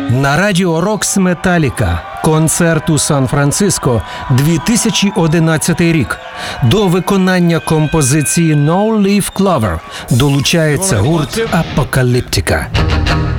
На радіо Рокс Металіка. Концерт у Сан-Франциско, 2011 рік. До виконання композиції No Leaf Clover долучається гурт Апокаліптика.